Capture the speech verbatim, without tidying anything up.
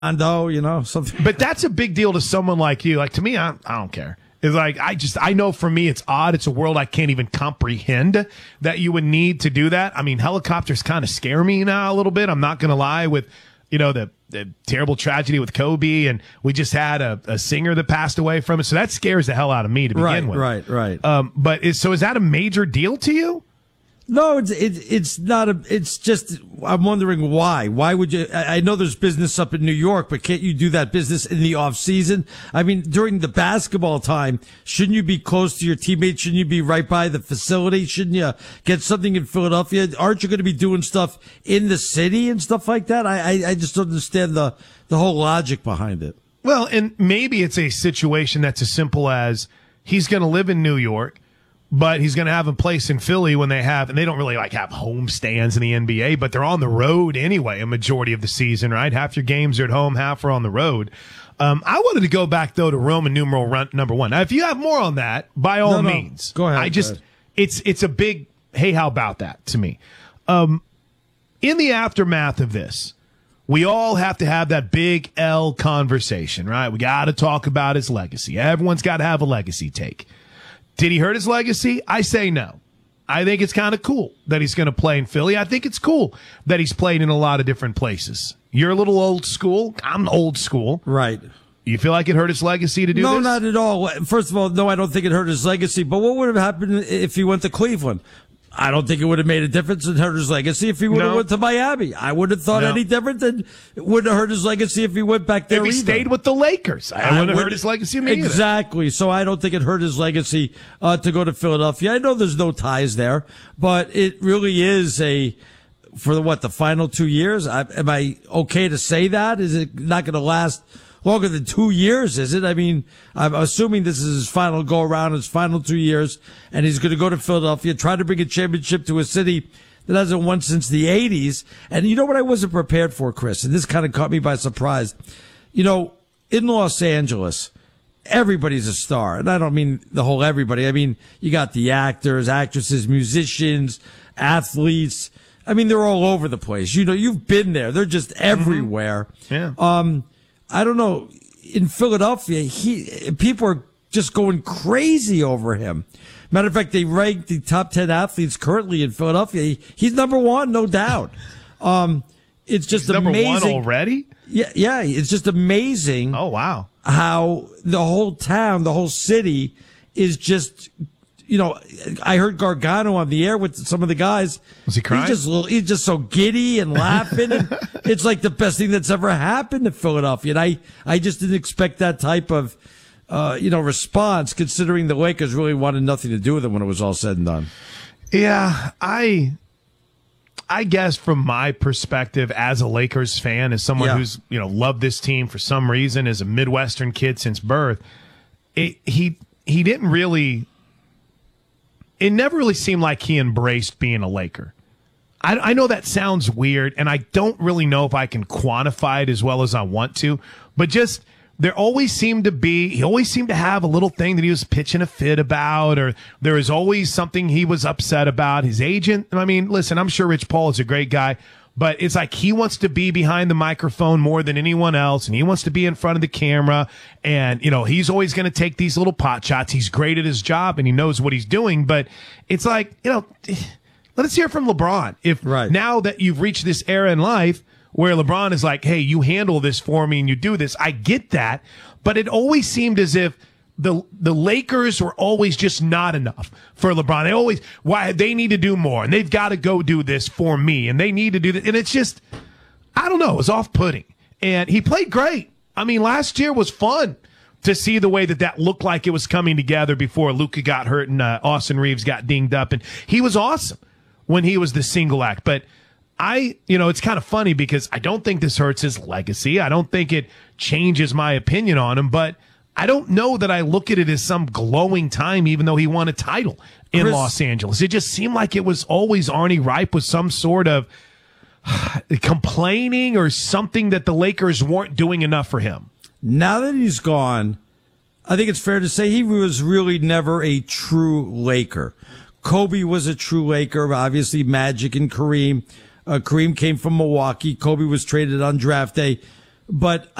condo, you know, something. But that's a big deal to someone like you. Like to me, I, I don't care. It's like, I just, I know for me, it's odd. It's a world I can't even comprehend that you would need to do that. I mean, helicopters kind of scare me now a little bit. I'm not going to lie with, you know, the, the terrible tragedy with Kobe, and we just had a, a singer that passed away from it. So that scares the hell out of me to begin right, with. Right, right, right. Um, but is, so is that a major deal to you? No, it's it, it's not a. It's just I'm wondering why. Why would you? I, I know there's business up in New York, but can't you do that business in the off season? I mean, during the basketball time, shouldn't you be close to your teammates? Shouldn't you be right by the facility? Shouldn't you get something in Philadelphia? Aren't you going to be doing stuff in the city and stuff like that? I I, I just don't understand the the whole logic behind it. Well, and maybe it's a situation that's as simple as he's going to live in New York, but he's going to have a place in Philly when they have, and they don't really like have home stands in the N B A, but they're on the road anyway, a majority of the season, right? Half your games are at home, half are on the road. Um, I wanted to go back though to Roman numeral run, number one. Now, if you have more on that, by all no, no. means, go ahead. I just, ahead. it's, it's a big, hey, how about that to me? Um, in the aftermath of this, we all have to have that big L conversation, right? We got to talk about his legacy. Everyone's got to have a legacy take. Did he hurt his legacy? I say no. I think it's kind of cool that he's going to play in Philly. I think it's cool that he's played in a lot of different places. You're a little old school. I'm old school. Right. You feel like it hurt his legacy to do no, this? No, not at all. First of all, no, I don't think it hurt his legacy. But what would have happened if he went to Cleveland? I don't think it would have made a difference and hurt his legacy if he would have no. went to Miami. I would have thought no. any different, and it wouldn't have hurt his legacy if he went back there. If he either. stayed with the Lakers, I, I wouldn't have would, hurt his legacy me Exactly. Either. So I don't think it hurt his legacy uh, to go to Philadelphia. I know there's no ties there, but it really is a for the what the final two years. I, am I okay to say that? Is it not going to last longer than two years, is it? I mean, I'm assuming this is his final go around, his final two years, and he's going to go to Philadelphia, try to bring a championship to a city that hasn't won since the eighties. And you know what I wasn't prepared for, Chris? And this kind of caught me by surprise. You know, in Los Angeles, everybody's a star. And I don't mean the whole everybody. I mean, you got the actors, actresses, musicians, athletes. I mean, they're all over the place. You know, you've been there. They're just everywhere. Yeah. Um, I don't know. In Philadelphia, he people are just going crazy over him. Matter of fact, they ranked the top ten athletes currently in Philadelphia. He, he's number one, no doubt. Um, it's just he's amazing. Number one already? Yeah, yeah. It's just amazing. Oh wow! How the whole town, the whole city, is just. You know, I heard Gargano on the air with some of the guys. Was he crying? He's just, he's just so giddy and laughing. And it's like the best thing that's ever happened to Philadelphia. And I, I just didn't expect that type of, uh, you know, response, considering the Lakers really wanted nothing to do with it when it was all said and done. Yeah, I, I guess from my perspective as a Lakers fan, as someone yeah. who's, you know, loved this team for some reason, as a Midwestern kid since birth, it, he, he didn't really... It never really seemed like he embraced being a Laker. I, I know that sounds weird, and I don't really know if I can quantify it as well as I want to, but just there always seemed to be, he always seemed to have a little thing that he was pitching a fit about, or there was always something he was upset about. His agent, I mean, listen, I'm sure Rich Paul is a great guy, but it's like he wants to be behind the microphone more than anyone else, and he wants to be in front of the camera, and, you know, he's always going to take these little pot shots. He's great at his job, and he knows what he's doing, but it's like, you know, let us hear from LeBron. If right. now that you've reached this era in life where LeBron is like, hey, you handle this for me and you do this, I get that, but it always seemed as if The the Lakers were always just not enough for LeBron. They always, why they need to do more, and they've got to go do this for me, and they need to do that. And it's just, I don't know, it was off-putting. And he played great. I mean, last year was fun to see the way that that looked like it was coming together before Luka got hurt and uh, Austin Reeves got dinged up. And he was awesome when he was the single act. But I, you know, it's kind of funny because I don't think this hurts his legacy. I don't think it changes my opinion on him, but I don't know that I look at it as some glowing time, even though he won a title in Chris, Los Angeles. It just seemed like it was always Arnie Ripe with some sort of complaining or something that the Lakers weren't doing enough for him. Now that he's gone, I think it's fair to say he was really never a true Laker. Kobe was a true Laker, obviously Magic and Kareem. Uh, Kareem came from Milwaukee. Kobe was traded on draft day. but